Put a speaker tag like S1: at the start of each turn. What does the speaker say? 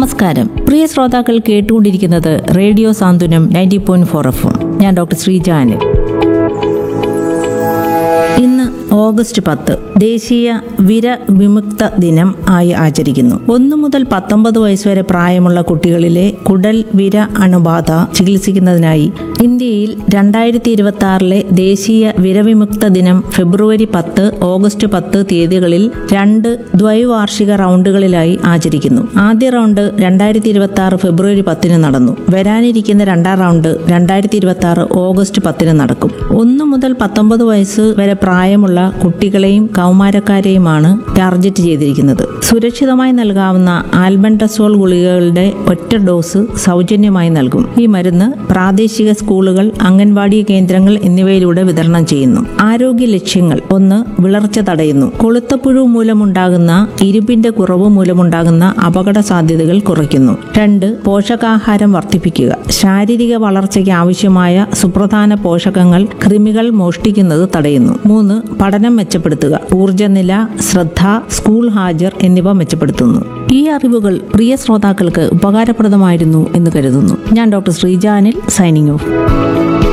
S1: നമസ്കാരം. പ്രിയ ശ്രോതാക്കൾ കേട്ടുകൊണ്ടിരിക്കുന്നത് റേഡിയോ സാന്ത്വനം 90.4 FM. ഞാൻ ഡോക്ടർ ശ്രീജാന്. ഇന്ന് ഓഗസ്റ്റ് 10 ദേശീയ വിരവിമുക്ത ദിനം ആയി ആചരിക്കുന്നു. 1 മുതൽ 19 വയസ്സ് വരെ പ്രായമുള്ള കുട്ടികളിലെ കുടൽ വിര അണുബാധ ചികിത്സിക്കുന്നതിനായി ഇന്ത്യയിൽ 2026 ദേശീയ വിരവിമുക്ത ദിനം ഫെബ്രുവരി 10, ഓഗസ്റ്റ് 10 തീയതികളിൽ 2 ദ്വൈവാർഷിക റൗണ്ടുകളിലായി ആചരിക്കുന്നു. ആദ്യ റൗണ്ട് 2026 ഫെബ്രുവരി 10 നടന്നു. വരാനിരിക്കുന്ന രണ്ടാം റൗണ്ട് 2026 ഓഗസ്റ്റ് 10 നടക്കും. 1 മുതൽ 19 വയസ്സ് വരെ പ്രായമുള്ള കുട്ടികളെയും കൗമാരക്കാരെയുമാണ് ടാർഗറ്റ് ചെയ്തിരിക്കുന്നത്. സുരക്ഷിതമായി നൽകാവുന്ന ആൽബൻഡസോൾ ഗുളികകളുടെ ഒറ്റ ഡോസ് സൗജന്യമായി നൽകും. ഈ മരുന്ന് പ്രാദേശിക സ്കൂളുകൾ, അംഗൻവാടി കേന്ദ്രങ്ങൾ എന്നിവയിലൂടെ വിതരണം ചെയ്യുന്നു. ആരോഗ്യ ലക്ഷ്യങ്ങൾ: 1. വിളർച്ച തടയുന്നു. കൊളുത്തപ്പുഴു മൂലമുണ്ടാകുന്ന ഇരുമ്പിന്റെ കുറവ് മൂലമുണ്ടാകുന്ന അപകട സാധ്യതകൾ കുറയ്ക്കുന്നു. 2. പോഷകാഹാരം വർദ്ധിപ്പിക്കുക. ശാരീരിക വളർച്ചയ്ക്ക് ആവശ്യമായ സുപ്രധാന പോഷകങ്ങൾ കൃമികൾ മോഷ്ടിക്കുന്നത് തടയുന്നു. 3. പഠനം മെച്ചപ്പെടുത്തുക. ഊർജ്ജനില, ശ്രദ്ധ, സ്കൂൾ ഹാജർ എന്നിവ മെച്ചപ്പെടുത്തുന്നു. ഈ അറിവുകൾ പ്രിയ ശ്രോതാക്കൾക്ക് ഉപകാരപ്രദമായിരുന്നു എന്ന് കരുതുന്നു. ഞാൻ ഡോക്ടർ ശ്രീജാനിൽ സൈനിങ് ഓഫ്.